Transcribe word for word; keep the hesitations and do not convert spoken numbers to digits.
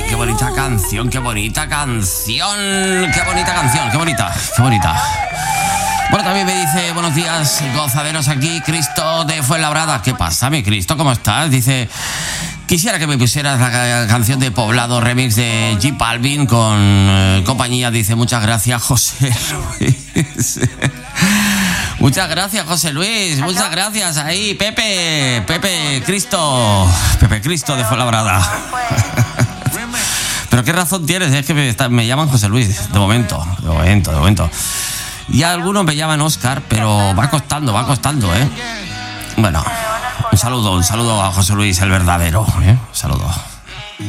Ay, qué bonita canción, qué bonita canción, qué bonita canción, qué bonita, qué bonita. Bueno, también me dice, buenos días, gozaderos aquí, Cristo de Fuenlabrada. ¿Qué pasa, mi Cristo? ¿Cómo estás? Dice, quisiera que me pusieras la canción de Poblado, remix de J Balvin con eh, compañía. Dice, muchas gracias, José Luis. Muchas gracias, José Luis. ¿Aló? Muchas gracias. Ahí, Pepe, Pepe Cristo, Pepe Cristo de Fuenlabrada. Pero qué razón tienes, es que me, está, me llaman José Luis, de momento, de momento, de momento. Y algunos me llaman Oscar, pero va costando, va costando, ¿eh? Bueno, un saludo, un saludo a José Luis, el verdadero, ¿eh? Un saludo.